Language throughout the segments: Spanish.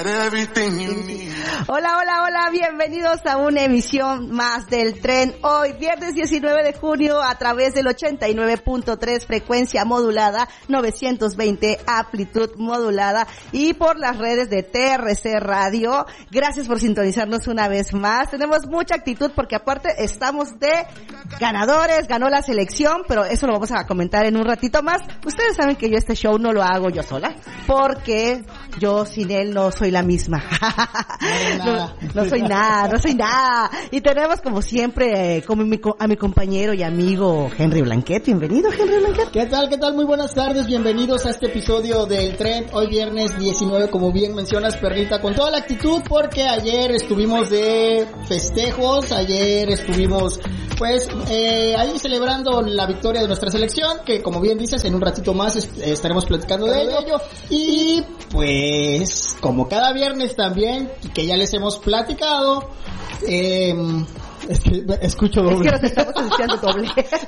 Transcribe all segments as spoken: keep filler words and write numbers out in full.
Hola, hola, hola, bienvenidos a una emisión más del Tren. Hoy, viernes diecinueve de junio, a través del ochenta y nueve punto tres frecuencia modulada, novecientos veinte amplitud modulada y por las redes de T R C Radio. Gracias por sintonizarnos una vez más. Tenemos mucha actitud porque aparte estamos de ganadores, ganó la selección, pero eso lo vamos a comentar en un ratito más. Ustedes saben que yo este show no lo hago yo sola, porque yo sin él no soy la misma. No, no soy nada, no soy nada. Y tenemos como siempre eh, como mi, a mi compañero y amigo Henry Blanquet. Bienvenido, Henry Blanquet. ¿Qué tal? ¿Qué tal? Muy buenas tardes. Bienvenidos a este episodio del Tren. Hoy viernes diecinueve, como bien mencionas, Perrita, con toda la actitud, porque ayer estuvimos de festejos, ayer estuvimos pues eh, ahí celebrando la victoria de nuestra selección, que como bien dices, en un ratito más est- estaremos platicando de ello. Y pues como cada viernes también, que ya les hemos platicado, eh, es que escucho doble. Es que nos estamos escuchando doble.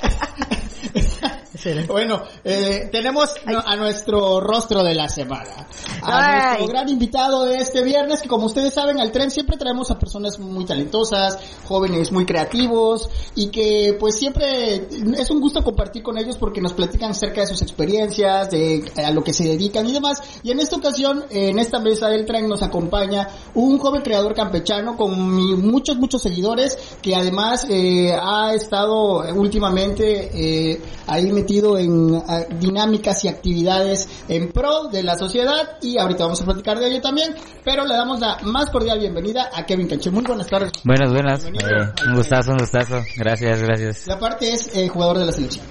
Bueno, eh, tenemos no, a nuestro rostro de la semana, a Ay. nuestro gran invitado de este viernes, que como ustedes saben, al Tren siempre traemos a personas muy talentosas, jóvenes muy creativos, y que pues siempre es un gusto compartir con ellos porque nos platican acerca de sus experiencias, de a lo que se dedican y demás. Y en esta ocasión, en esta mesa del Tren nos acompaña un joven creador campechano con mi, muchos, muchos seguidores, que además eh, ha estado últimamente eh, ahí metido en uh, dinámicas y actividades en pro de la sociedad, y ahorita vamos a platicar de ello también, pero le damos la más cordial bienvenida a Kevin Canché. Muy buenas tardes. Buenas, buenas. Eh, un gustazo, un gustazo. Gracias, gracias. Y aparte es eh, jugador de la selección.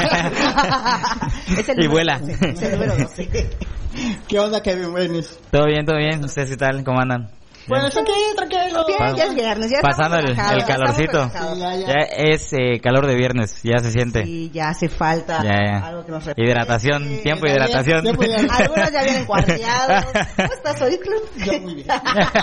Es el Y vuela. doce, es el número doce. ¿Qué onda, Kevin? Buenas. Todo bien, todo bien. ¿Ustedes qué tal? ¿Cómo andan? Bueno, tranquilo, tranquilo. Bien, ya es viernes, ya Pasando estamos el, relajados, el ya calorcito. estamos relajados. Ya, ya. Ya es eh, calor de viernes, ya se siente. Sí, ya hace falta Ya, ya. algo que nos refresque. Hidratación, tiempo de Está bien, hidratación. tiempo de hidratación. Algunos ya vienen cuarteados. ¿Cómo estás hoy, Club? Yo muy bien.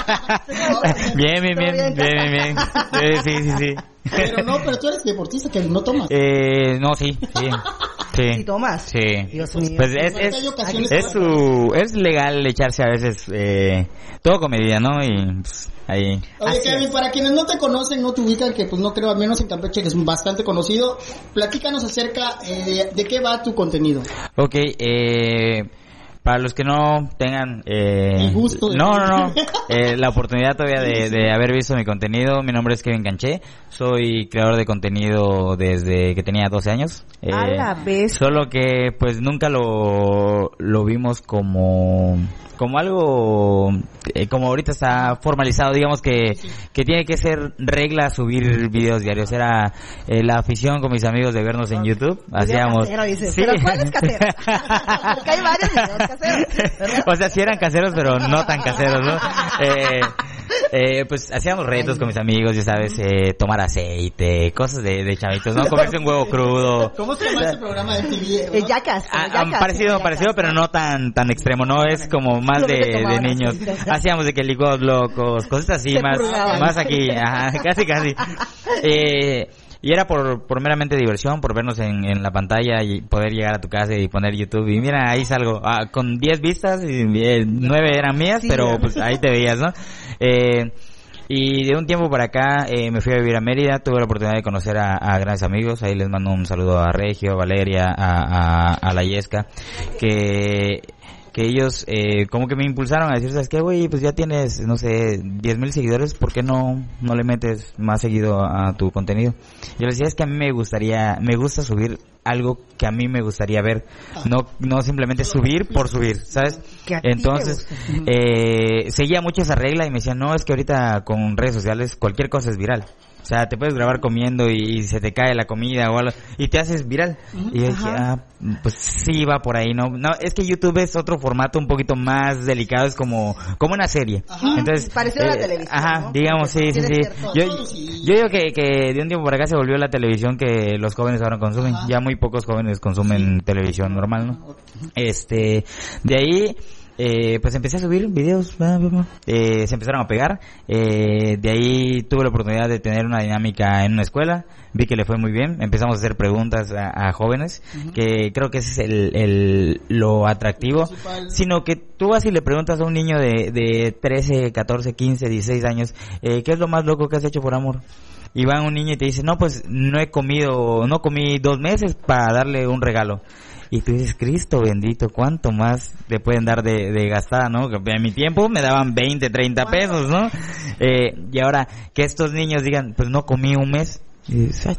Bien, bien, bien, ¿Todo bien, bien, bien. Sí, sí, sí, sí. Pero no, pero tú eres deportista, que no tomas. Eh, no, sí, sí. Sí. ¿Y tomas? Sí. Dios mío. Pues es, Hay es, ocasiones es que- su, es legal echarse a veces, eh, todo con medida, ¿no? Y pues, ahí. Oye, Así Kevin, es. para quienes no te conocen, no te ubican, que pues no creo, al menos en Campeche, que es bastante conocido, platícanos acerca eh, de qué va tu contenido. Ok, eh, para los que no tengan eh, El gusto de- no, no, no, eh, la oportunidad todavía de, de haber visto mi contenido, mi nombre es Kevin Canché, soy creador de contenido desde que tenía doce años. Eh, A la vez. Solo que pues nunca lo, lo vimos como como algo eh, como ahorita está formalizado, digamos que que tiene que ser regla subir videos diarios. Era eh, la afición con mis amigos de vernos en YouTube, hacíamos Casero, dice. Sí. ¿Pero cuál es casero? Porque hay varios videos caseros, ¿verdad? O sea, sí eran caseros, pero no tan caseros, ¿no? Eh, eh, pues hacíamos retos con mis amigos, ya sabes, eh, tomar aceite, cosas de, de chavitos, ¿no? Comerse un huevo crudo. ¿Cómo se llama ese programa de T V? Eh, ¿no? Yacas. Ah, como ah, Yacas, parecido, Yacas. parecido, pero no tan tan extremo, ¿no? Es como más Lo de, que tomaban de niños. así. Hacíamos de que licuados locos, cosas así, Se más purgaban. más aquí, ajá, casi, casi. Eh, y era por, por meramente diversión, por vernos en, en la pantalla y poder llegar a tu casa y poner YouTube. Y mira, ahí salgo, ah, con diez vistas, y eh, nueve eran mías, Sí, pero ¿verdad? pues ahí te veías, ¿no? Eh, y de un tiempo para acá eh, me fui a vivir a Mérida, tuve la oportunidad de conocer a, a grandes amigos, ahí les mando un saludo a Regio, a Valeria, a, a, a la Yesca, que que ellos eh, como que me impulsaron a decir, ¿sabes qué, güey? Pues ya tienes, no sé, diez mil seguidores, ¿por qué no no le metes más seguido a tu contenido? Yo les decía, es que a mí me gustaría, me gusta subir algo que a mí me gustaría ver, no no simplemente subir por subir, ¿sabes? Que a ti te Entonces, gusta. eh, seguía mucho esa regla y me decían, no, es que ahorita con redes sociales cualquier cosa es viral. O sea, te puedes grabar comiendo y, y se te cae la comida o algo y te haces viral. Y yo dije, ah, pues sí va por ahí, ¿no? No, es que YouTube es otro formato un poquito más delicado, es como como una serie. Ajá. Entonces, Parecido a la televisión, Ajá, ¿no? digamos, sí, sí, Tiene sí. cierto- Yo, Todos y- yo digo que, que de un tiempo para acá se volvió la televisión que los jóvenes ahora consumen. Ajá. Ya muy pocos jóvenes consumen televisión normal, ¿no? Este, de ahí eh, pues empecé a subir videos, eh, se empezaron a pegar, eh, de ahí tuve la oportunidad de tener una dinámica en una escuela, vi que le fue muy bien, empezamos a hacer preguntas a, a jóvenes, uh-huh. que creo que ese es el, el lo atractivo, sino que tú vas y le preguntas a un niño de, de trece, catorce, quince, dieciséis años, eh, ¿qué es lo más loco que has hecho por amor? Y va un niño y te dice, no, pues no he comido, no comí dos meses para darle un regalo. Y tú dices, Cristo bendito, ¿cuánto más te pueden dar de, de gastada, no? En mi tiempo me daban veinte, treinta pesos, ¿no? Eh, y ahora, que estos niños digan, pues no comí un mes. Y dices,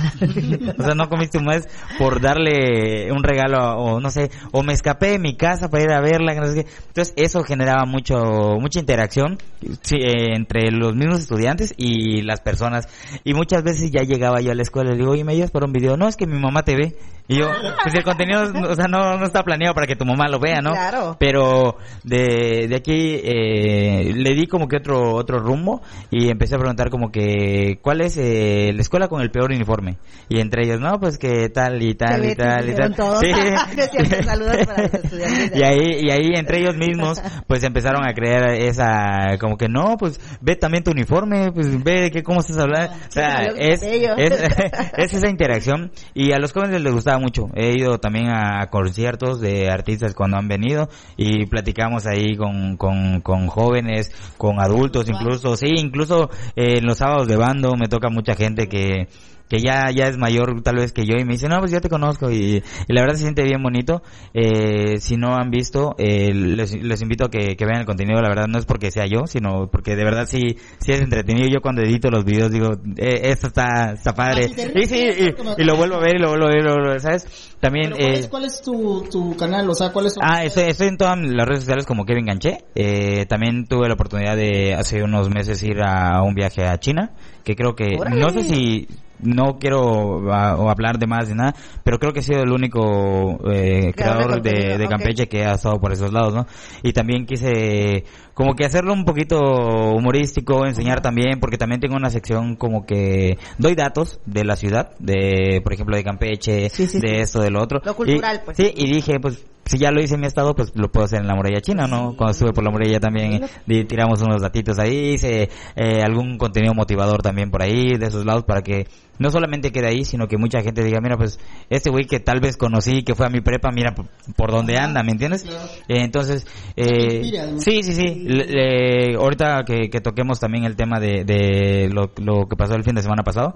o sea, no comiste un mes por darle un regalo, o no sé, o me escapé de mi casa para ir a verla, no sé qué. Entonces eso generaba mucho mucha interacción, sí, eh, entre los mismos estudiantes y las personas, y muchas veces ya llegaba yo a la escuela y le digo, oye, ¿me ayudas para un video? No, es que mi mamá te ve. Y yo, pues el contenido, o sea, no, no está planeado para que tu mamá lo vea, ¿no? Claro. Pero de, de aquí, eh, le di como que otro, otro rumbo, y empecé a preguntar como que, ¿cuál es, eh, la escuela con el peor uniforme? Y entre ellos, no, pues que tal y tal y tal y tal. Sí. Saludos para los estudiantes. Y ahí, y ahí entre ellos mismos, pues empezaron a crear esa, como que no, pues ve también tu uniforme, pues ve que cómo estás hablando. O sea, es, es, es esa interacción, y a los jóvenes les gustaba mucho. He ido también a conciertos de artistas cuando han venido, y platicamos ahí con, con, con jóvenes, con adultos incluso, sí, incluso eh, en los sábados de bando me toca mucha gente que que ya ya es mayor tal vez que yo, y me dice, no, pues yo te conozco, y, y la verdad se siente bien bonito. Eh, si no han visto, eh, les, les invito a que, que vean el contenido. La verdad no es porque sea yo, sino porque de verdad sí sí es entretenido. Yo cuando edito los videos digo, eh, esto está está padre, y sí, y, y lo vuelvo a ver y lo vuelvo a ver, lo vuelvo a ver, ¿sabes? También, ¿cuál, eh, es, ¿cuál es tu, tu canal? O sea, ¿cuáles son? Ah, estoy, estoy en todas las redes sociales como Kevin Ganché. Eh, también tuve la oportunidad de hace unos meses ir a un viaje a China, que creo que, ¡órale! No sé si, no quiero a, o hablar de más de nada, pero creo que he sido el único eh, creador de, de Campeche, okay, que ha estado por esos lados, ¿no? Y también quise como que hacerlo un poquito humorístico, enseñar también, porque también tengo una sección como que doy datos de la ciudad, de, por ejemplo, de Campeche, sí, sí, de sí. esto, de lo otro. Lo cultural, y, pues. Sí, y dije, pues, si ya lo hice en mi estado, pues lo puedo hacer en la muralla china, ¿no? Cuando estuve por la muralla también y tiramos unos datitos ahí, hice eh, algún contenido motivador también por ahí, de esos lados, para que no solamente quede ahí, sino que mucha gente diga, mira, pues, este güey que tal vez conocí, que fue a mi prepa, mira por, por dónde anda, ¿me entiendes? Claro. Eh, entonces, eh, sí, sí, sí, le, le, ahorita que, que toquemos también el tema de, de lo, lo que pasó el fin de semana pasado,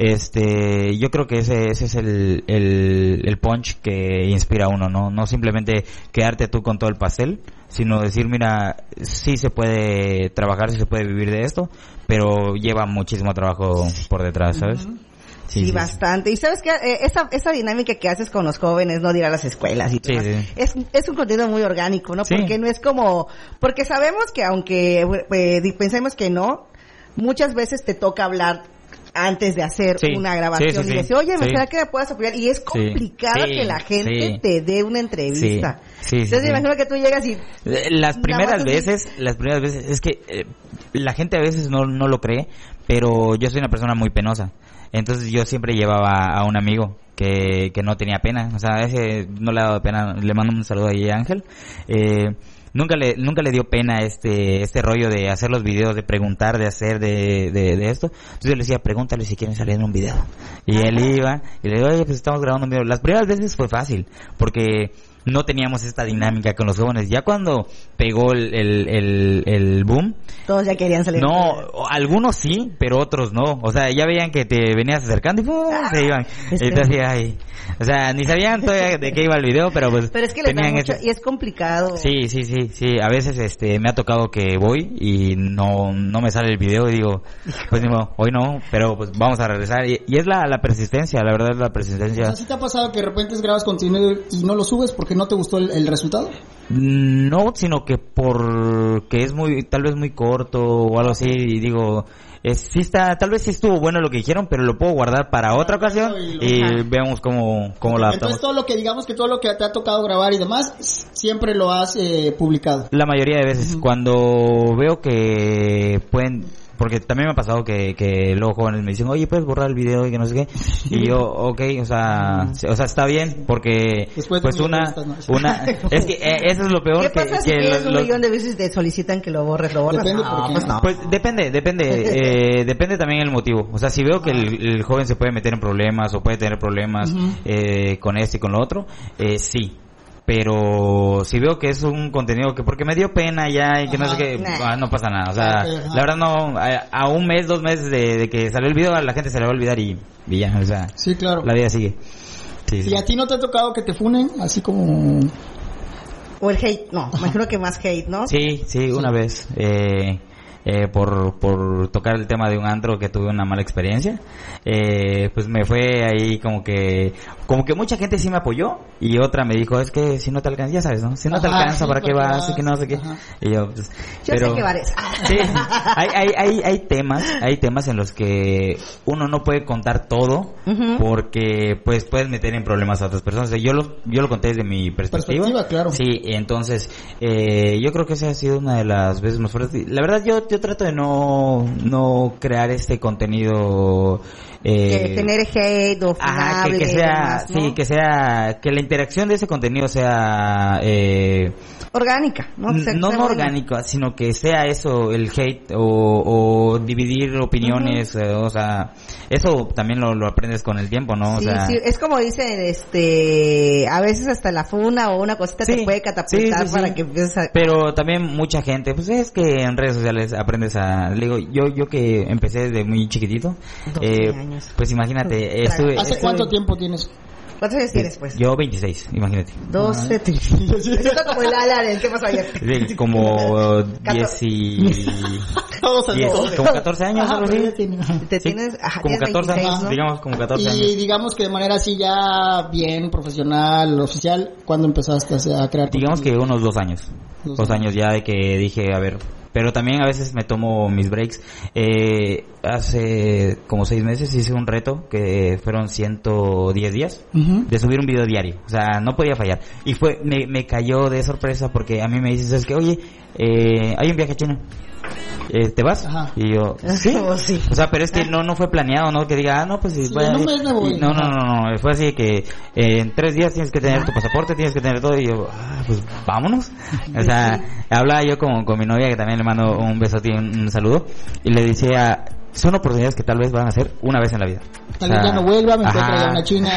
este, yo creo que ese, ese es el, el, el punch que inspira a uno, ¿no? No simplemente quedarte tú con todo el pastel, sino decir, mira, sí se puede trabajar, sí se puede vivir de esto, pero lleva muchísimo trabajo por detrás, ¿sabes? Uh-huh. Sí, sí, bastante. Y sabes que eh, esa esa dinámica que haces con los jóvenes, no de ir a las escuelas y sí, demás, sí. es es un contenido muy orgánico, ¿no? Sí. Porque no es como, porque sabemos que aunque eh, pensemos que no, muchas veces te toca hablar antes de hacer sí, una grabación sí, sí, y decir, oye, ¿me será que me puedas apoyar? Y es complicado sí, que la gente sí. te dé una entrevista. Sí, sí, Entonces sí, me imagino sí. que tú llegas y... Las primeras veces, así. las primeras veces, es que eh, la gente a veces no, no lo cree, pero yo soy una persona muy penosa. Entonces yo siempre llevaba a un amigo que, que no tenía pena, o sea, a ese no le ha dado pena. Le mando un saludo ahí a Ángel. Eh, nunca le nunca le dio pena este este rollo de hacer los videos, de preguntar, de hacer de, de, de esto. Entonces yo le decía, pregúntale si quieren salir en un video. Y él iba y le digo, oye, pues estamos grabando un video. Las primeras veces fue fácil, porque no teníamos esta dinámica con los jóvenes. Ya cuando pegó el, el, el, el boom, todos ya querían salir. No, algunos sí, pero otros no. O sea, ya veían que te venías acercando y ¡pum! Ah, se iban. Este... Y te hacía ahí. O sea, ni sabían todavía de qué iba el video, pero pues pero es que les da mucho, este... y es complicado. Sí, sí, sí, sí. A veces este me ha tocado que voy y no no me sale el video y digo, pues digo, hoy no, pero pues vamos a regresar. Y, y es la, la persistencia, la verdad es la persistencia. O sea, ¿sí te ha pasado que de repente grabas contenido y no lo subes porque no te gustó el, el resultado? No, sino que porque es muy, tal vez muy corto o algo así, y digo, es, sí está, tal vez sí estuvo bueno lo que dijeron, pero lo puedo guardar para otra ocasión y, y veamos cómo, cómo la adaptamos. Entonces todo lo que digamos que todo lo que te ha tocado grabar y demás, siempre lo has eh, publicado. La mayoría de veces, uh-huh. cuando veo que pueden, porque también me ha pasado que, que luego jóvenes me dicen, oye, ¿puedes borrar el video y que no sé qué? Y yo, ok, o sea, uh-huh. o sea, está bien, porque después pues una, estas, ¿no? una, es que eh, eso es lo peor. ¿Qué que, pasa si que tienes lo, un lo, millón de veces te solicitan que lo borres, lo borras? Depende, no, pues no. Pues depende, depende, eh, depende también el motivo. O sea, si veo que el, el joven se puede meter en problemas o puede tener problemas uh-huh. eh, con este y con lo otro, eh, sí. Pero si veo que es un contenido que porque me dio pena ya y que ajá, no sé qué, nah. no pasa nada. O sea, ajá. la verdad no, a, a un mes, dos meses de, de que salió el video, a la gente se le va a olvidar y, y ya, o sea, sí, claro. La vida sigue. Sí, ¿Y sí. a ti no te ha tocado que te funen así como... O el hate, no, me imagino que más hate, ¿no? Sí, sí, una sí. vez, eh... Eh, por por tocar el tema de un antro que tuve una mala experiencia, eh, pues me fue ahí como que como que mucha gente sí me apoyó y otra me dijo, es que si no te alcanza, ya sabes, ¿no? Si no ajá, te alcanza, sí, ¿para qué vas? Y que no sé qué. Ajá. Y yo, pues, yo pero, sé que vares. Sí, hay, hay, hay, hay temas, hay temas en los que uno no puede contar todo uh-huh. porque pues puedes meter en problemas a otras personas. O sea, yo lo, yo lo conté desde mi perspectiva. Perspectiva, claro. Sí, entonces, eh, yo creo que esa ha sido una de las veces más fuertes. La verdad, yo yo trato de no no crear este contenido eh, que genere hate o ajá, que, que sea demás, ¿no? Sí, que sea que la interacción de ese contenido sea eh, orgánica, ¿no? O sea, no no orgánica, sino que sea eso, el hate o, o dividir opiniones, uh-huh. eh, o sea, eso también lo, lo aprendes con el tiempo, ¿no? Sí, o sea, sí, es como dicen, este, a veces hasta la funa o una cosita sí, te puede catapultar sí, sí, para sí. que empieces a... Pero también mucha gente, pues es que en redes sociales aprendes a, le digo, yo yo que empecé desde muy chiquitito, eh, años. Pues imagínate, estuve, ¿hace estuve, cuánto tiempo tienes? ¿Cuántos años tienes, pues? Yo veintiséis, imagínate. doce. Siento como el ala, ¿qué pasó ayer? Sí, como diez y... como catorce años, algo así. Te tienes... Ajá, como catorce años, ¿no? Digamos, como catorce años. Y digamos que de manera así ya bien profesional, oficial, ¿cuándo empezaste a crear? Digamos que unos dos años. Dos, dos años ya de que dije, a ver... Pero también a veces me tomo mis breaks. Eh, hace como seis meses hice un reto que fueron ciento diez días uh-huh. de subir un video diario. O sea, no podía fallar. Y fue, me, me cayó de sorpresa porque a mí me dices, es que, oye, eh, hay un viaje a China. Eh, ¿Te vas? Ajá. Y yo, ¿sí? Oh, sí. O sea, pero es que no no fue planeado, ¿no? Que diga, ah, no, pues... Sí, bueno, no, me, me voy, no, no, no, no, fue así que eh, en tres días tienes que tener tu pasaporte, tienes que tener todo, y yo, ah, pues vámonos. O sea, sí. hablaba yo con, con mi novia, que también le mando un beso a ti, un, un saludo, y le decía, son oportunidades que tal vez van a ser una vez en la vida. Tal vez o sea, ya no vuelva, me encuentro ya una China.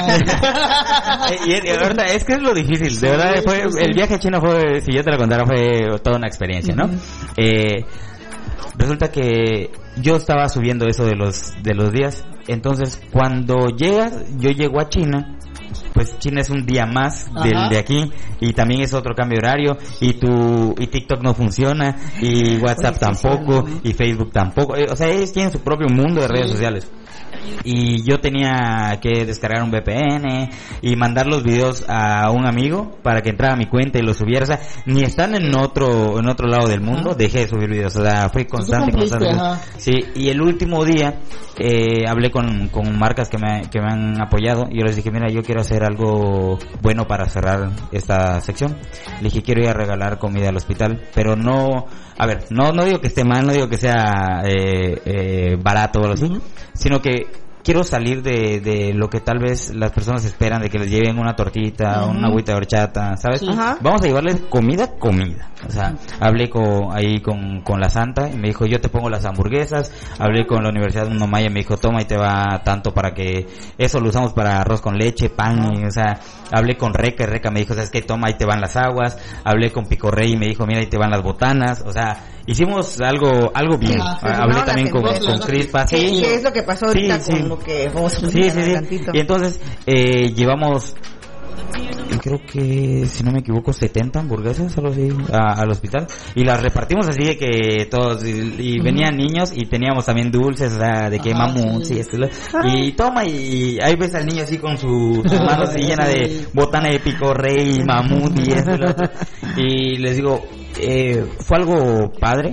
y, y, la verdad, es que es lo difícil, de verdad, fue, el viaje a China fue, si yo te lo contara, fue toda una experiencia, ¿no? Uh-huh. Eh... Resulta que yo estaba subiendo eso de los de los días, entonces cuando llegas, yo llego a China, pues China es un día más del de aquí y también es otro cambio de horario y tu y TikTok no funciona y WhatsApp tampoco y Facebook tampoco, o sea, ellos tienen su propio mundo de redes sociales. Y yo tenía que descargar un V P N y mandar los videos a un amigo para que entrara a mi cuenta y los subiera. O sea, ni están en otro en otro lado del mundo, ajá. dejé de subir videos. O sea, fui constante, constante. Ajá. Sí, y el último día eh, hablé con, con marcas que me, que me han apoyado y yo les dije, mira, yo quiero hacer algo bueno para cerrar esta sección. Le dije, quiero ir a regalar comida al hospital, pero no... A ver, no no digo que esté mal, no digo que sea eh, eh, barato o algo así, uh-huh. sino que quiero salir de, de lo que tal vez las personas esperan, de que les lleven una tortita, uh-huh. una agüita de horchata, ¿sabes? Sí. Uh-huh. Vamos a llevarles comida, comida. O sea, uh-huh. hablé con, ahí con, con la Santa y me dijo, yo te pongo las hamburguesas. Hablé con la Universidad de Unomaya y me dijo, toma y te va tanto para que... Eso lo usamos para arroz con leche, pan, uh-huh. y, o sea... Hablé con Reca y Reca me dijo, ¿sabes qué? Toma, ahí te van las aguas. Hablé con Pico Rey y me dijo, mira, ahí te van las botanas. O sea, hicimos algo algo bien. Ah, sí, Hablé también con, con Crispa. ¿Qué, sí. ¿Qué es lo que pasó ahorita sí, con sí. lo que vamos a sí, sí, sí. Y entonces, eh, llevamos... creo que, si no me equivoco, setenta hamburguesas algo así, a, al hospital, y las repartimos así de que todos, y, y venían niños y teníamos también dulces, o sea, de que ah, mamuts sí. y esto, y toma, y ahí ves al niño así con su, sus manos así llenas de botana de Pico Rey, mamut y esto, y les digo, eh, fue algo padre,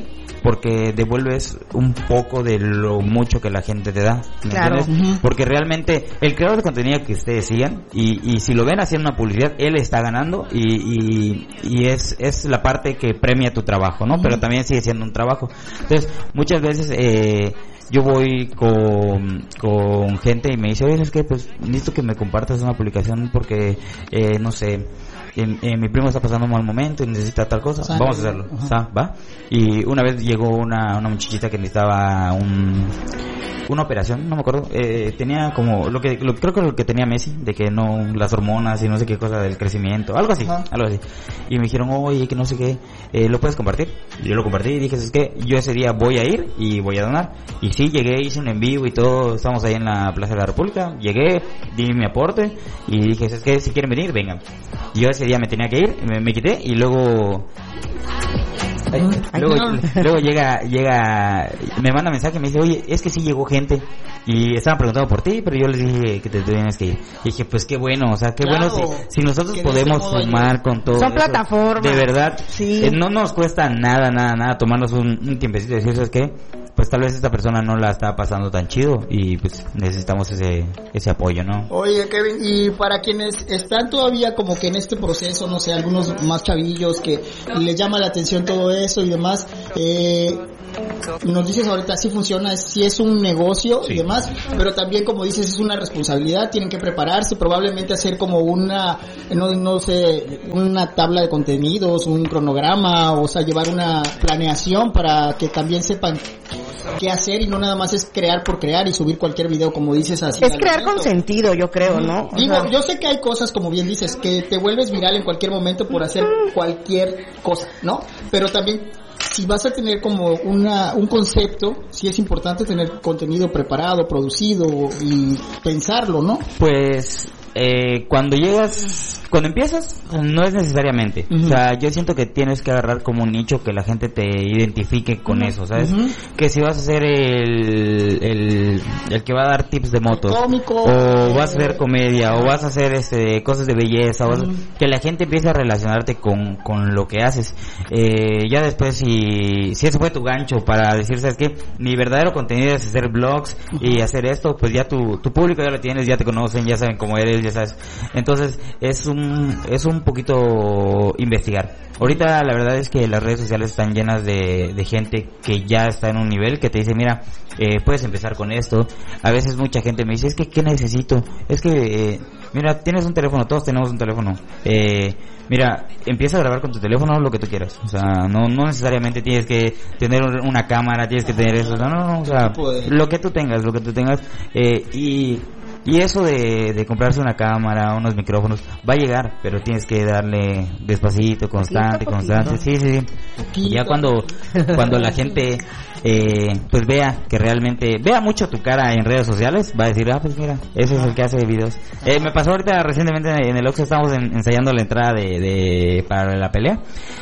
porque devuelves un poco de lo mucho que la gente te da, ¿me Claro. entiendes? Ujú. Porque realmente el creador de contenido que ustedes sigan y, y si lo ven haciendo una publicidad, él está ganando y, y, y es, es la parte que premia tu trabajo, ¿no? Pero también sigue siendo un trabajo. Entonces, muchas veces eh, yo voy con, con gente y me dice, oye, es que pues necesito que me compartas una publicación porque, eh, no sé, eh, eh, mi primo está pasando un mal momento y necesita tal cosa, Sale. vamos a hacerlo, Ajá. ¿sa? ¿Va? Y una vez llegó una, una muchachita que necesitaba un... una operación, no me acuerdo, eh, tenía como lo que lo, creo que lo que tenía Messi, de que no las hormonas y no sé qué cosa del crecimiento, algo así, Ajá. algo así. Y me dijeron, oye, que no sé qué, eh, ¿lo puedes compartir? Y yo lo compartí y dije, es que yo ese día voy a ir y voy a donar. Y sí, llegué, hice un en vivo y todo, estábamos ahí en la Plaza de la República, llegué, di mi aporte y dije, es que si quieren venir, vengan. Y yo ese día me tenía que ir, me, me quité y luego... Ay, Ay, luego, no. luego llega, llega, me manda mensaje y me dice, oye, es que sí llegó gente y estaban preguntando por ti, pero yo les dije que te tienes que ir. Y dije, pues qué bueno, o sea, qué Claro. bueno si, si nosotros Que de podemos ese modo sumar ayuda. con todo Son eso. plataformas. De verdad, Sí. eh, no nos cuesta nada, nada, nada tomarnos un, un tiempecito y decir, ¿sabes qué? Pues tal vez esta persona no la está pasando tan chido y pues necesitamos ese, ese apoyo, ¿no? Oye, Kevin, y para quienes están todavía como que en este proceso, no sé, algunos más chavillos que les llama la atención todo eso y demás, eh, nos dices ahorita si funciona, si es un negocio Sí. y demás, pero también como dices es una responsabilidad, tienen que prepararse, probablemente hacer como una, no, no sé, una tabla de contenidos, un cronograma, o sea, llevar una planeación para que también sepan qué hacer y no nada más es crear por crear y subir cualquier video como dices así. Es al crear con momento. sentido, yo creo, ¿no? O Digo, sea, yo sé que hay cosas, como bien dices, que te vuelves viral en cualquier momento por hacer cualquier cosa, ¿no? Pero también, si vas a tener como una un concepto, sí es importante tener contenido preparado, producido y pensarlo, ¿no? Pues eh, cuando llegas, cuando empiezas, no es necesariamente. Ujú. O sea, yo siento que tienes que agarrar como un nicho que la gente te identifique con eso, ¿sabes? Ujú. Que si vas a ser el, el, el que va a dar tips de motos, Cómico, o vas a eh, hacer comedia, o vas a hacer este cosas de belleza, o vas a- Ujú. que la gente empiece a relacionarte con, con lo que haces. Eh, ya después, si, si ese fue tu gancho para decir, ¿sabes qué? Mi verdadero contenido es hacer vlogs y hacer esto, pues ya tu, tu público ya lo tienes, ya te conocen, ya saben cómo eres, ya sabes. Entonces, es un, es un poquito investigar. Ahorita la verdad es que las redes sociales están llenas de, de gente que ya está en un nivel que te dice, mira, eh, puedes empezar con esto. A veces mucha gente me dice, es que ¿qué necesito? Es que, eh, mira, tienes un teléfono, todos tenemos un teléfono. Eh, mira, empieza a grabar con tu teléfono lo que tú quieras. O sea, no, no necesariamente tienes que tener un- una cámara, tienes que tener eso. No, no, no, o sea, Tipo de- lo que tú tengas, lo que tú tengas. Eh, y... Y eso de, de comprarse una cámara, unos micrófonos, va a llegar, pero tienes que darle despacito, constante, Poquito, constante. poquito. Sí, sí, sí. Poquito. Y ya cuando, cuando la gente, eh, pues vea que realmente, vea mucho tu cara en redes sociales, va a decir, ah, pues mira, ese es el que hace videos. Eh, me pasó ahorita recientemente en el Oxxo, estábamos en- ensayando la entrada de, de, para la pelea,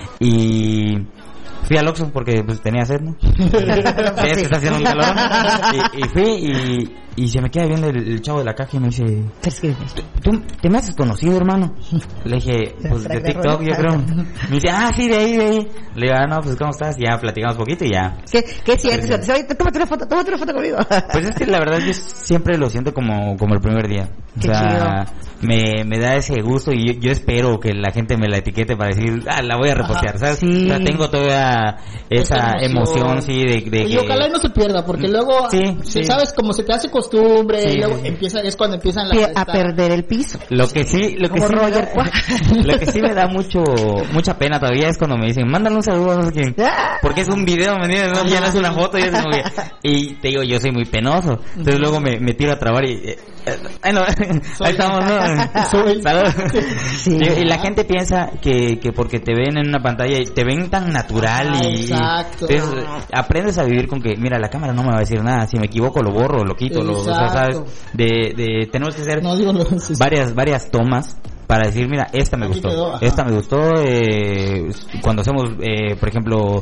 y fui al Oxxo porque pues tenía sed, ¿no? Ya se está haciendo un calor. Y, y fui y, y se me queda viendo el, el chavo de la caja y me dice, ¿tú te me haces conocido, hermano? Le dije, pues de TikTok, yo creo. Me dice, ah, sí, de ahí, de ahí. Le digo, ah, no, pues ¿cómo estás? Ya platicamos poquito y ya. ¿Qué, qué cierto? Oye, tómate una foto, tómate una foto conmigo. Pues es que la verdad yo siempre lo siento como, como el primer día. O Qué sea, me, me da ese gusto y yo, yo espero que la gente me la etiquete para decir, ah, la voy a repostear, ¿sabes? Sí. O sea, tengo toda esa Esa emoción, emoción. sí, de, de y que... ojalá y no se pierda, porque luego, Sí, se- sí. sabes, como se te hace costumbre, Sí, y luego sí, sí. empieza, es cuando empiezan las... Pie- a esta- perder el piso. Lo que sí, lo que Como sí, me Roger da, Cuac. lo que sí me da mucho, mucha pena todavía es cuando me dicen, mándale un saludo a no sé quién. Ah. Porque es un video, ¿me entiendes? No, ya no es una foto, ya es como que- y te digo, yo soy muy penoso. Entonces luego me, me tiro a trabar y, eh, eh, ay, no, ahí estamos, ¿no? Soy. Salud. Sí. Y, y la gente piensa que, que porque te ven en una pantalla y te ven tan natural Ah, y, exacto. y entonces aprendes a vivir con que, mira, la cámara no me va a decir nada, si me equivoco lo borro, lo quito, lo, o sea, Exacto. ¿sabes? De, de, tenemos que hacer No digo lo... sí, sí. varias varias tomas para decir, mira, esta me Aquí gustó, quedó, ajá. esta me gustó, eh, cuando hacemos, eh, por ejemplo,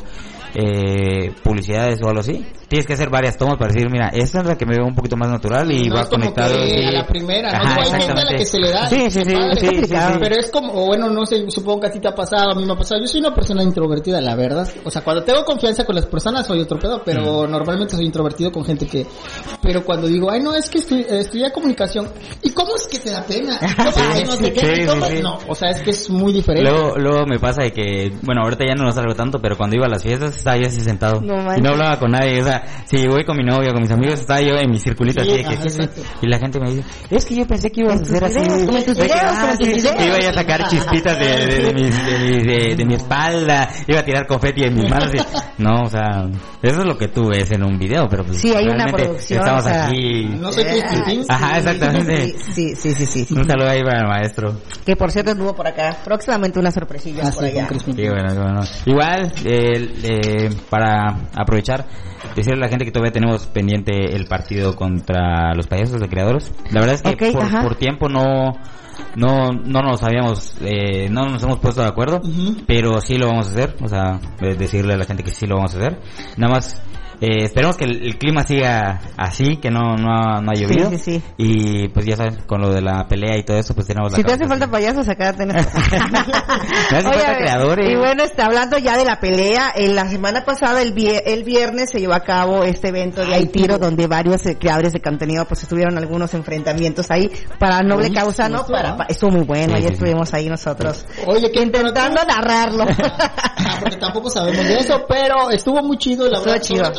eh, publicidades o algo así, tienes que hacer varias tomas para decir, mira, esta es la que me veo un poquito más natural y no va es como conectado. Que y... a la primera, Ajá, no hay gente a la que se le da. Sí, sí, sí, padre, sí, sí, sí, sí. Pero es como, o bueno, no sé, supongo que a ti te ha pasado, a mí me ha pasado. Yo soy una persona introvertida, la verdad. O sea, cuando tengo confianza con las personas soy otro pedo, pero mm. normalmente soy introvertido con gente que... Pero cuando digo, ay, no, es que estu estudié comunicación. ¿Y cómo es que te da pena? ¿Cómo es que no sé qué? Sí, ¿Cómo? sí, sí. No, o sea, es que es muy diferente. Luego, luego me pasa de que, bueno, ahorita ya no lo salgo tanto, pero cuando iba a las fiestas estaba yo así sentado. No, y no hablaba con nadie. O sea, si voy con mi novia, con mis amigos, estaba yo en mi circulito sí, así de que... Ajá, sí, sí. Y la gente me dice, es que yo pensé que ibas a hacer así. Videos, tus videos, ah, sí, sí, iba a sacar chispitas de, de, de, mi, de, mi, de, de mi espalda, iba a tirar confeti en mis manos. Y, no, o sea, eso es lo que tú ves en un video, pero pues sí, hay una producción. Estamos o sea, aquí. No soy Crispin. Ajá, exactamente. Sí, sí, sí, sí, sí. Un saludo ahí para el maestro. Que por cierto estuvo por acá. Próximamente unas sorpresillas ah, por sí, allá. Sí, bueno, bueno. Igual, eh, eh, para aprovechar, decirle a la gente que todavía tenemos pendiente el partido contra los payasos de creadores. La verdad es que okay, por, por tiempo no no no nos habíamos eh, no nos hemos puesto de acuerdo, uh-huh. pero sí lo vamos a hacer, o sea, decirle a la gente que sí lo vamos a hacer. Nada más Eh, esperemos que el, el clima siga así, que no no ha, no ha llovido. Sí, sí, sí. Y pues ya saben, con lo de la pelea y todo eso, pues tenemos la Si te hace falta payasos, acá tenés. Me hace Oye, falta creadores. Y bueno, está hablando ya de la pelea. En la semana pasada, el, vier, el viernes, se llevó a cabo este evento de Hay Tiro, donde varios eh, creadores de contenido pues estuvieron algunos enfrentamientos ahí para noble Uy, causa, ¿no? Para, para, estuvo muy bueno, sí, ayer sí, estuvimos sí. ahí nosotros. Oye, que intentando narrarlo. Porque tampoco sabemos de eso, pero estuvo muy chido, la verdad. Chido.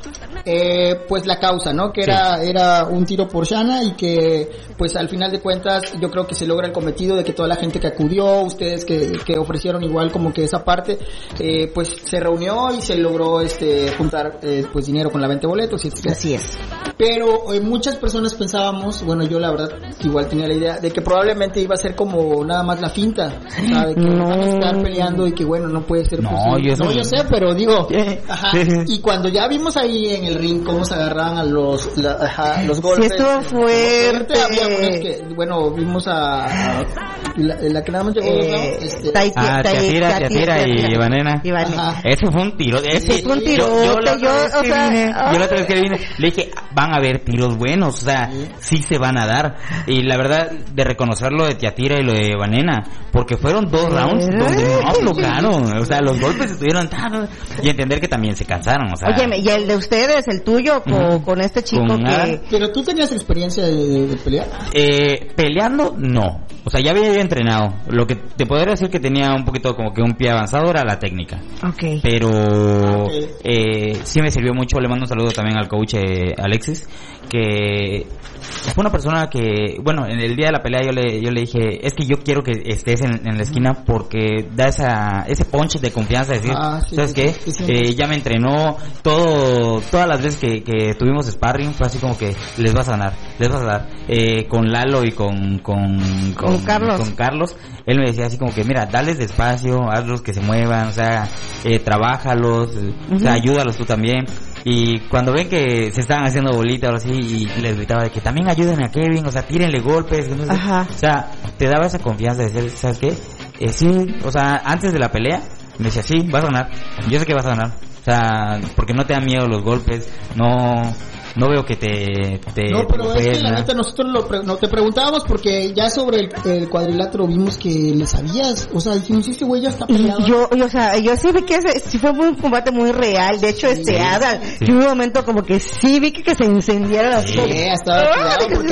Eh, pues la causa, ¿no? Que era sí. era un tiro por Shana y que pues al final de cuentas yo creo que se logra el cometido de que toda la gente que acudió, ustedes que, que ofrecieron igual como que esa parte, eh, pues se reunió y se logró este juntar eh, pues dinero con la venta de boletos y etcétera. Así es. Pero eh, muchas personas pensábamos, bueno, yo la verdad igual tenía la idea de que probablemente iba a ser como nada más la finta, ¿sabe? Que no. van a estar peleando y que bueno, no puede ser no, posible. Yo no, sé. yo sé, pero digo, ajá, y cuando ya vimos ahí en el ring cómo se agarraban a los la, ajá, los golpes. Sí, estuvo fuerte. Había unos que, bueno, vimos a, a la, la que nada más llegó eh, ¿no? este, tai, tai, ah, Tiatira, Tiatira y Ivanena. Ese fue un tiro. Ese sí, fue un tiro. Yo, yo, la yo, o sea, vine, yo la otra vez que vine, le dije, van a haber tiros buenos, o sea, sí. sí se van a dar. Y la verdad, de reconocer lo de Tiatira y lo de Ivanena, porque fueron dos rounds donde no aflojaron. O sea, los golpes estuvieron tan... Y entender que también se cansaron, o sea. Oye, y el de ustedes, el tuyo, con, uh-huh. con este chico con que... Nada. Pero tú tenías experiencia de, de pelear. Eh, peleando, no. O sea, ya había yo entrenado. Lo que te podría decir que tenía un poquito como que un pie avanzado era la técnica. Okay. Pero okay. Eh, sí me sirvió mucho. Le mando un saludo también al coach eh, Alexis, que fue una persona que, bueno, en el día de la pelea yo le yo le dije, es que yo quiero que estés en, en la esquina porque da esa ese punch de confianza, de decir, ah, sí, ¿sabes sí, qué? Sí, sí, eh, ya me entrenó todo, todas las veces que, que tuvimos sparring fue así como que les vas a ganar, les vas a dar. Eh, con Lalo y con con, con, con Carlos. con Carlos, él me decía así como que, mira, dales despacio, hazlos que se muevan, o sea, eh, trabájalos, uh-huh. o sea, ayúdalos tú también. Y cuando ven que se estaban haciendo bolita o así, y les gritaba de que también ayuden a Kevin, o sea, tírenle golpes, no sé, Ajá. o sea, te daba esa confianza de decir, ¿sabes qué? Eh, sí, o sea, antes de la pelea, me decía, sí, vas a ganar, yo sé que vas a ganar, o sea, porque no te dan miedo los golpes, no... No veo que te... te no, pero te es que la neta nosotros lo pre- no, te preguntábamos porque ya sobre el, el cuadrilátero vimos que le sabías, o sea, dijimos, este güey ya está peleado. Yo, yo, o sea, yo sí vi que ese, sí fue un combate muy real, de hecho, sí, este, Ada, sí. yo en un momento como que sí vi que, que se incendiaron las cosas. Sí, estaba oh, porque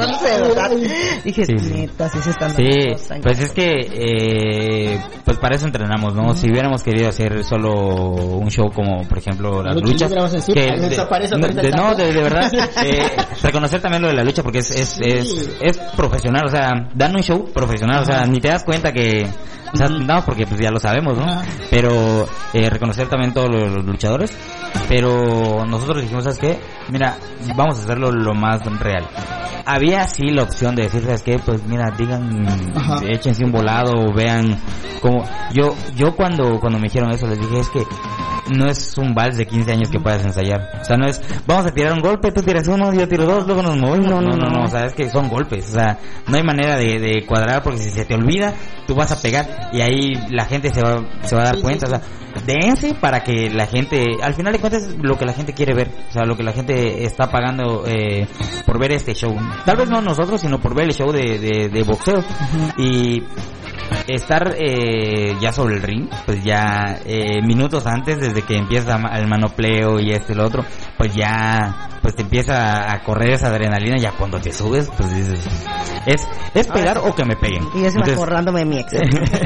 se dije, sí, neta, sí se están dando Sí, cosas, pues es que, eh, pues para eso entrenamos, ¿no? Uh-huh. Si hubiéramos querido hacer solo un show como, por ejemplo, las luchas, decir, que de, de, de, no, de, de verdad, eh, reconocer también lo de la lucha porque es es, es es profesional, o sea, dan un show profesional, o sea, ni te das cuenta que, o sea, no, porque pues ya lo sabemos, ¿no? Pero eh, reconocer también todos los, los luchadores, pero nosotros dijimos, ¿sabes qué? Mira, vamos a hacerlo lo más real. Había sí la opción de decir, ¿sabes qué? Pues mira, digan, Ajá. échense un volado, vean como yo yo cuando cuando me dijeron eso les dije, es que no es un vals de quince años que puedas ensayar. O sea, no es, vamos a tirar un golpe, tú tiras uno, yo tiro dos, luego nos movemos. No, no, no, no, o sea, es que son golpes. O sea, no hay manera de, de cuadrar porque si se te olvida, tú vas a pegar y ahí la gente se va, se va a dar sí, cuenta. Sí, sí. O sea, dense para que la gente, al final de cuentas, es lo que la gente quiere ver, o sea, lo que la gente está pagando eh, por ver este show. Tal vez no nosotros, sino por ver el show de, de, de boxeo. Uh-huh. Y estar eh, ya sobre el ring, pues ya eh, minutos antes, desde que empieza el manopleo y este y lo otro, pues ya pues te empieza a correr esa adrenalina. Ya cuando te subes, pues dices, es, es pegar o que me peguen. Y es acordándome de mi ex.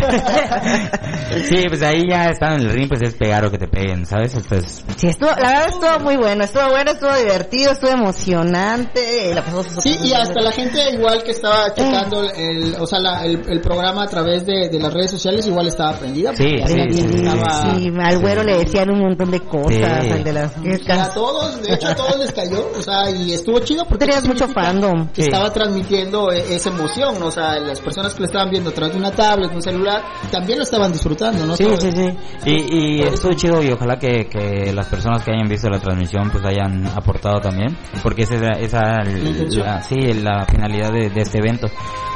Sí, pues ahí ya están en el ring, pues es pegar o que te peguen, ¿sabes? Entonces, sí, estuvo, la verdad estuvo muy bueno, estuvo bueno, estuvo divertido, estuvo emocionante. La pasó sí, y hasta la gente igual que estaba checando el, o sea, la, el, el programa a través de, de las redes sociales, igual estaba prendida. Sí, sí, sí, sí, estaba, sí, al güero sí. le decían un montón de cosas, sí. al de las y a todos, de hecho a todos les cayó, o sea, y estuvo chido porque tenías mucho fandom. Sí. Estaba transmitiendo esa emoción, ¿no? O sea, las personas que lo estaban viendo a través de una tablet, un celular, también lo estaban disfrutando, ¿no? Sí, Todo sí, sí. Y, y estuvo chido, y ojalá que, que las personas que hayan visto la transmisión pues hayan aportado también, porque esa es esa, la, sí, la finalidad de, de este evento,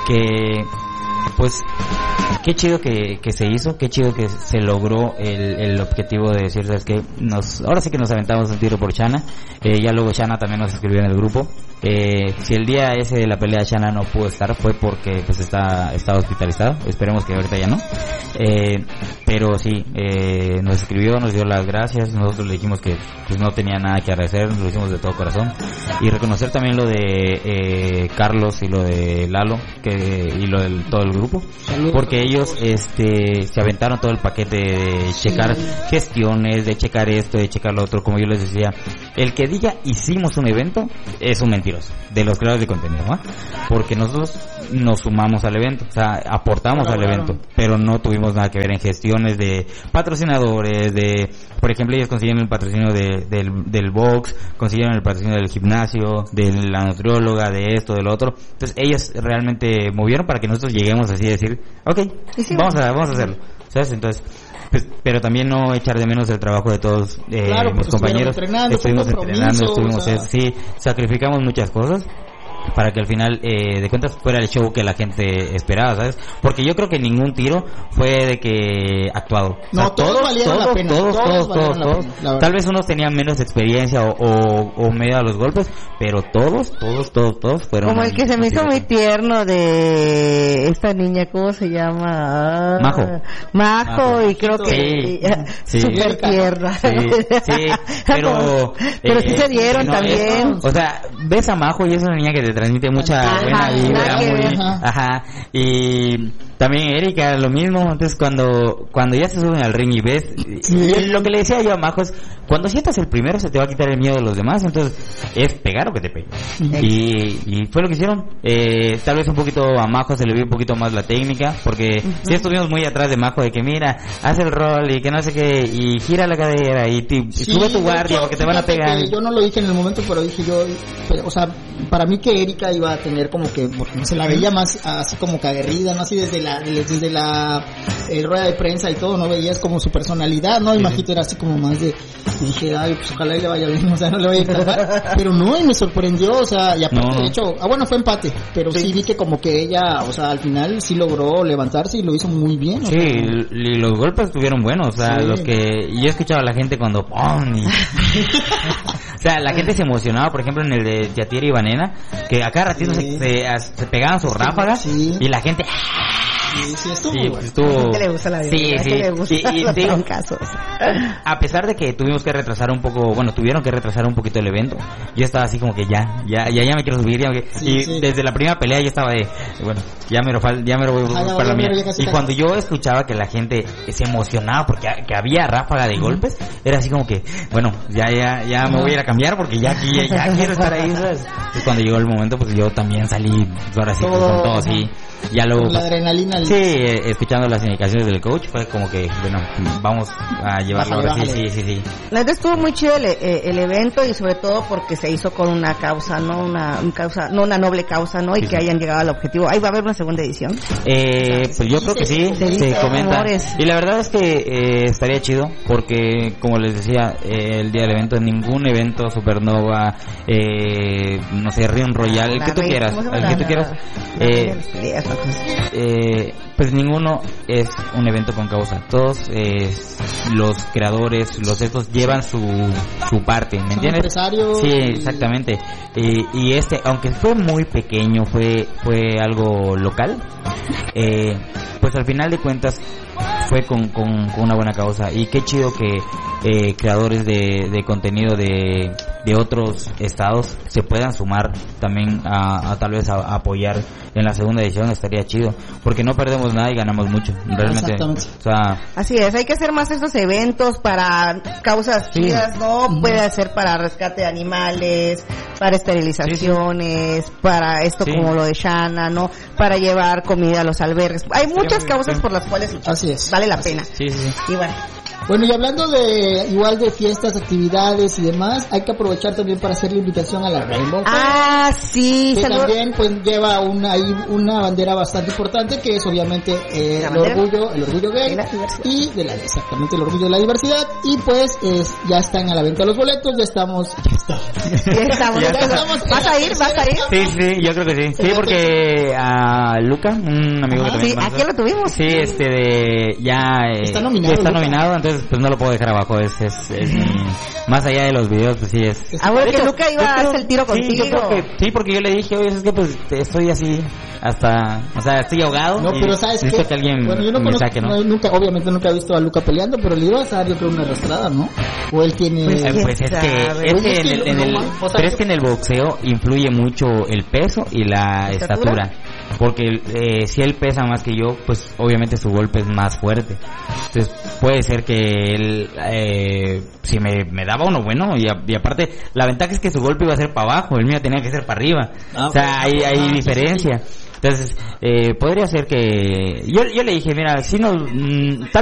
que pues qué chido que, que se hizo, qué chido que se logró el, el objetivo de decir, ¿sabes qué? Nos, ahora sí que nos aventamos un tiro por Shana, eh, ya luego Shana también nos escribió en el grupo. Eh, si el día ese de la pelea Shana no pudo estar, fue porque pues está, está hospitalizado, esperemos que ahorita ya no. Eh, pero sí, eh, nos escribió, nos dio las gracias, nosotros le dijimos que pues no tenía nada que agradecer, lo hicimos de todo corazón. Y reconocer también lo de eh, Carlos y lo de Lalo, que y lo del todo el grupo, porque ellos este se aventaron todo el paquete de checar gestiones, de checar esto, de checar lo otro. Como yo les decía, el que diga hicimos un evento es un mentiroso de los creadores de contenido, ¿no? Porque nosotros nos sumamos al evento, o sea, aportamos claro, al claro. evento, pero no tuvimos nada que ver en gestiones de patrocinadores, de, por ejemplo, ellos consiguieron el patrocinio de, del, del box, consiguieron el patrocinio del gimnasio, de la nutrióloga, de esto, de lo otro. Entonces ellos realmente movieron para que nosotros lleguemos así a decir, okay, sí, vamos a, vamos a hacerlo, ¿sabes? Entonces, pues, pero también no echar de menos el trabajo de todos eh, claro, mis compañeros. Estuvimos entrenando, estuvimos, o sea... sí, sacrificamos muchas cosas para que al final eh, de cuentas fuera el show que la gente esperaba, ¿sabes? Porque yo creo que ningún tiro fue de que actuado. No, o sea, todos, todos valieron todos, la pena. Todos, todos, todos, todos. Pena, Tal vez unos tenían menos experiencia o, o, o medio a los golpes, pero todos, todos, todos, todos fueron. Como el que se me hizo muy tierno de esta niña, ¿cómo se llama? Majo. Majo, Majo. Y creo que sí, súper sí. tierna. Sí, sí, pero... pero eh, sí se dieron no, también. Es, o sea, ves a Majo y es una niña que te transmite mucha ajá, buena vibra, muy, ajá. ajá, y también Erika lo mismo. Entonces cuando cuando ya se suben al ring y ves, sí. y lo que le decía yo a Majo es, cuando sientas el primero se te va a quitar el miedo de los demás, entonces es pegar o que te pegue. y, y fue lo que hicieron. Eh, tal vez un poquito a Majo se le vio un poquito más la técnica, porque uh-huh. sí estuvimos muy atrás de Majo, de que mira, haz el rol y que no sé qué, y gira la cadera y, te, sí, y sube tu guardia porque te van a pegar. Yo no lo dije en el momento, pero dije yo, pero, o sea, para mí que Erika iba a tener como que, porque se la veía más así como que aguerrida, no así desde la desde la el rueda de prensa y todo, no veías como su personalidad, no, y Majito era así como más de, y dije, ay, pues ojalá y le vaya bien, o sea, no le vaya a encajar, pero no, y me sorprendió, o sea, y aparte, no. de hecho, ah, bueno, fue empate, pero sí. sí vi que como que ella, o sea, al final sí logró levantarse y lo hizo muy bien. Sí, sea, y los golpes estuvieron buenos, o sea, sí. los que, yo escuchaba a la gente cuando, ¡pum! Y... o sea, la gente se emocionaba, por ejemplo, en el de Yatier y Vanena, que a cada ratito sí. se, se, se pegaban sus ráfagas, sí. y la gente... Sí, sí, estuvo, sí, bueno. estuvo... le gusta la vida, sí, sí. le gusta y, y, los sí. casos. A pesar de que tuvimos que retrasar un poco, bueno, tuvieron que retrasar un poquito el evento, yo estaba así como que ya, ya, ya, ya me quiero subir, ya me... sí, y sí. desde la primera pelea yo estaba de, bueno, ya me lo fal... ya me lo voy a buscar la mía. Y cuando yo escuchaba que la gente se emocionaba porque que había ráfaga de golpes, era así como que, bueno, ya, ya, ya me voy a ir a cambiar porque ya aquí, ya, ya quiero estar ahí, ¿sabes? Y cuando llegó el momento, pues yo también salí, ahora sí, todo, con todo así. Ya luego, la adrenalina. Sí, eh, escuchando las indicaciones del coach, fue como que, bueno, vamos a llevarlo ahora. Sí, sí, sí, sí. La verdad estuvo muy chido el, el evento, y sobre todo porque se hizo con una causa, no una, una causa, no una noble causa, ¿no? Y sí, que sí. hayan llegado al objetivo. Ahí va a haber una segunda edición. Eh, pues yo creo que sí, se, se comenta. Amores. Y la verdad es que eh, estaría chido, porque como les decía, eh, el día del evento, ningún evento, Supernova, eh, no sé, Rion Royal, el que tú quieras, el que tú quieras, eh, eh, pues ninguno es un evento con causa. Todos eh, los creadores, los estos llevan su su parte, ¿me entiendes? Empresarios. Sí, exactamente. Y, y este, aunque fue muy pequeño, fue fue algo local. Eh, pues al final de cuentas fue con, con, con una buena causa, y qué chido que eh, creadores de, de contenido de, de otros estados se puedan sumar también a, a tal vez a, a apoyar en la segunda edición. Estaría chido, porque no perdemos nada y ganamos mucho, realmente. O sea, así es, hay que hacer más estos eventos para causas sí. chidas, ¿no? Uh-huh. Puede ser para rescate de animales, para esterilizaciones, sí, sí. para esto sí. como lo de Shana, ¿no? Para llevar comida a los albergues. Hay muchas sí, causas sí. por las cuales así es. vale la pena. Sí, sí, sí. Y bueno. Bueno, y hablando de igual de fiestas, actividades y demás, hay que aprovechar también para hacer la invitación a la Rainbow Fest. Ah, sí. Que salud. también pues lleva una ahí una bandera bastante importante, que es obviamente eh, el orgullo, el orgullo gay y de la exactamente el orgullo de la diversidad. Y pues es, ya están a la venta los boletos, ya estamos, ya estamos. Ya estamos. ya estamos ¿Vas a ir? ¿Vas a ir? Sí, sí, yo creo que sí. Sí, porque a Luca, un amigo Ajá, que también sí, aquí lo tuvimos. Sí, este de ya eh, está nominado, está Luca. nominado, entonces pues no lo puedo dejar abajo. Es, es, es mi, más allá de los videos, pues sí es. Ah, bueno, que Luca iba a hacer el tiro contigo. Sí, yo creo que, sí, porque yo le dije, oye, es que pues estoy así hasta, o sea, estoy ahogado. No, pero sabes qué, que alguien bueno, yo no me conozco, saque, ¿no? no, nunca, obviamente nunca he visto a Luca peleando, pero le iba a dar yo creo una arrastrada, ¿no? O él tiene. Pues, eh, pues es que, es que en el, en el, o sea, pero es que en el boxeo influye mucho el peso y la estatura, estatura porque eh, si él pesa más que yo, pues obviamente su golpe es más fuerte. Entonces puede ser que él eh, si me, me daba uno bueno, y, a, y aparte la ventaja es que su golpe iba a ser para abajo, el mío tenía que ser para arriba. Ah, o sea, hay, hay ah, diferencia. Sí, sí. Entonces, eh, podría ser que... Yo, yo le dije, mira, si no... Mmm, tal